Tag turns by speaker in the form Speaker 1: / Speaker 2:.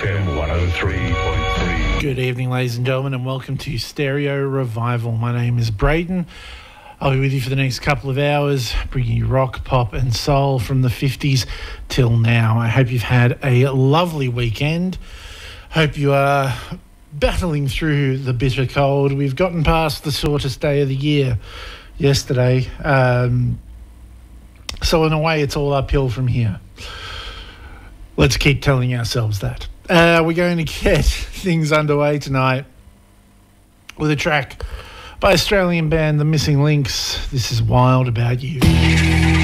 Speaker 1: FM 103.3.
Speaker 2: Good evening, ladies and gentlemen, and welcome to Stereo Revival. My name is Braden. I'll be with you for the next couple of hours, bringing you rock, pop and soul from the 50s till now. I hope you've had a lovely weekend. Hope you are battling through the bitter cold. We've gotten past the shortest day of the year yesterday. So in a way, it's all uphill from here. Let's keep telling ourselves that. We're going to get things underway tonight with a track by Australian band The Missing Links. This is Wild About You.